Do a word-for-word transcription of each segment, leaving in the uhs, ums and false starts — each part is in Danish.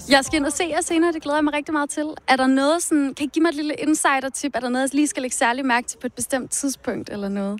Jeg skal ind og se jer senere, det glæder jeg mig rigtig meget til. Er der noget sådan, kan I give mig et lille insider-tip? Er der noget, jeg lige skal lægge særlig mærke til på et bestemt tidspunkt eller noget?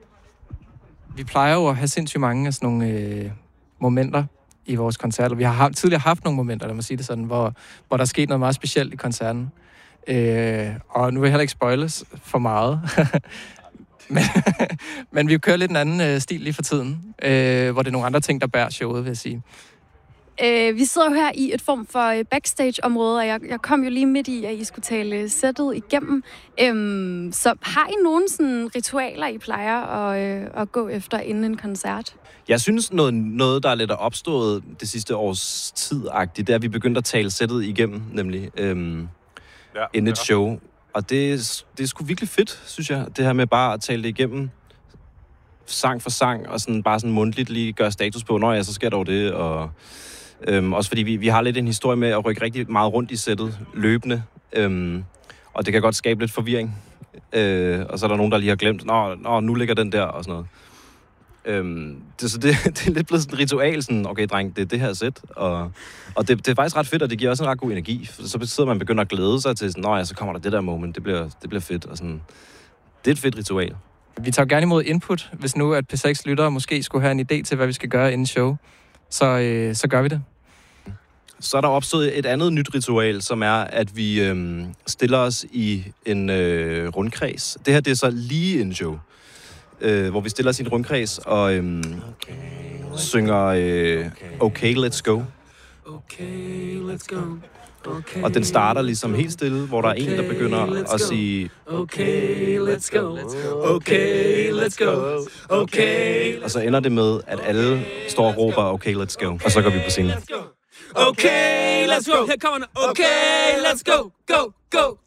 Vi plejer jo at have sindssygt mange af sådan nogle øh, momenter i vores koncerter. Vi har haft, tidligere haft nogle momenter, lad mig sige det sådan, hvor, hvor der er sket noget meget specielt i koncerten. Øh, og nu vil jeg heller ikke spoiles for meget. men, men vi kører lidt en anden øh, stil lige for tiden, øh, hvor det er nogle andre ting, der bærer showet, vil jeg sige. Øh, vi sidder jo her i et form for øh, backstage-område, og jeg, jeg kom jo lige midt i, at I skulle tale sættet igennem. Øhm, så har I nogle sådan ritualer, I plejer at, øh, at gå efter inden en koncert? Jeg synes, noget, noget der er lidt opstået det sidste års tid-agtigt, det er, at vi begyndte at tale sættet igennem, nemlig øhm, ja, inden et show. Og det, det er sgu virkelig fedt, synes jeg, det her med bare at tale det igennem sang for sang, og sådan bare sådan mundtligt lige gøre status på, når ja, så sker der jo det, og øhm, også fordi vi, vi har lidt en historie med at rykke rigtig meget rundt i sættet løbende, øhm, og det kan godt skabe lidt forvirring. Øh, og så er der nogen, der lige har glemt, nå, nå nu ligger den der, og sådan noget. Øhm, det, så det, det er lidt blevet sådan et ritual, sådan, okay dreng, det er det her sæt, og, og det, det er faktisk ret fedt, og det giver også en ret god energi, for så sidder man begynder at glæde sig til, sådan, nå ja, så kommer der det der moment, det bliver, det bliver fedt, og sådan, det er et fedt ritual. Vi tager gerne imod input, hvis nu at P seks lyttere måske skulle have en idé til, hvad vi skal gøre inden show, så, øh, så gør vi det. Så er der opstået et andet nyt ritual, som er, at vi øh, stiller os i en øh, rundkreds. Det her, det er så lige en show, øh, hvor vi stiller os i en rundkreds og øh, okay, synger øh, Okay, Let's Go. Okay, let's go. Okay, og den starter ligesom helt stille, hvor der er en, der begynder at sige Okay, let's go. Okay, let's go. Okay. Og så ender det med, at alle står og råber Okay, let's go. Og så går vi på scenen. Okay, let's go. Her kommer den. Okay, let's go. Go, go.